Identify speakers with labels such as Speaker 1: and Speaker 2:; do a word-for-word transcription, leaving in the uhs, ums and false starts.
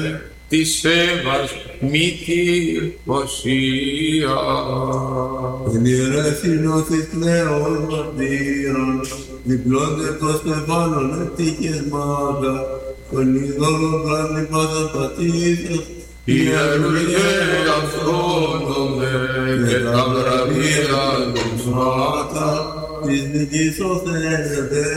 Speaker 1: της Εύας μύτη οσία.
Speaker 2: Εν ιερεύθυνος εις νέων μαρτύρων, διπλώντευτος πεφάλων ευτυχισμάτα, τον ειδόλων πλάνη πάντα πατήσεως,
Speaker 1: Ιερουργέ αυθόνομαι και τα βραβεία του σμάτα,
Speaker 2: της νικής ο Θεέ